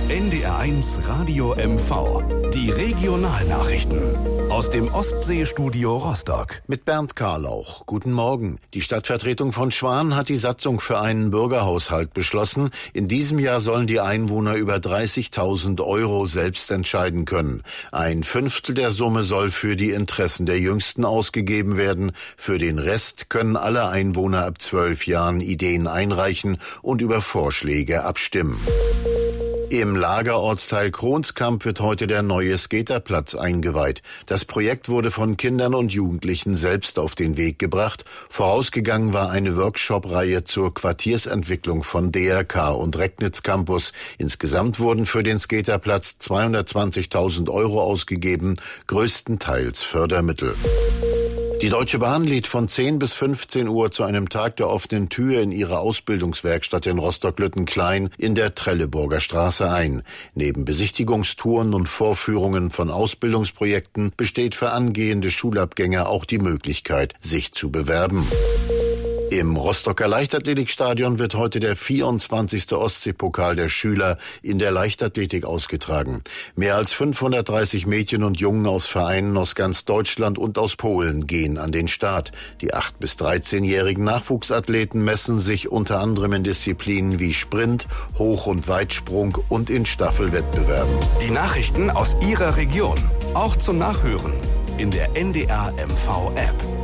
NDR1 Radio MV. Die Regionalnachrichten aus dem Ostseestudio Rostock. Mit Bernd Karlauch. Guten Morgen. Die Stadtvertretung von Schwan hat die Satzung für einen Bürgerhaushalt beschlossen. In diesem Jahr sollen die Einwohner über 30.000 € selbst entscheiden können. 1/5 der Summe soll für die Interessen der Jüngsten ausgegeben werden. Für den Rest können alle Einwohner ab 12 Jahren Ideen einreichen und über Vorschläge abstimmen. Im Lagerortsteil Kronskamp wird heute der neue Skaterplatz eingeweiht. Das Projekt wurde von Kindern und Jugendlichen selbst auf den Weg gebracht. Vorausgegangen war eine Workshop-Reihe zur Quartiersentwicklung von DRK und Recknitz Campus. Insgesamt wurden für den Skaterplatz 220.000 € ausgegeben, größtenteils Fördermittel. Die Deutsche Bahn lädt von 10 bis 15 Uhr zu einem Tag der offenen Tür in ihre Ausbildungswerkstatt in Rostock-Lüttenklein in der Trelleborger Straße ein. Neben Besichtigungstouren und Vorführungen von Ausbildungsprojekten besteht für angehende Schulabgänger auch die Möglichkeit, sich zu bewerben. Im Rostocker Leichtathletikstadion wird heute der 24. Ostseepokal der Schüler in der Leichtathletik ausgetragen. Mehr als 530 Mädchen und Jungen aus Vereinen aus ganz Deutschland und aus Polen gehen an den Start. Die 8- bis 13-jährigen Nachwuchsathleten messen sich unter anderem in Disziplinen wie Sprint, Hoch- und Weitsprung und in Staffelwettbewerben. Die Nachrichten aus Ihrer Region, auch zum Nachhören in der NDR MV App.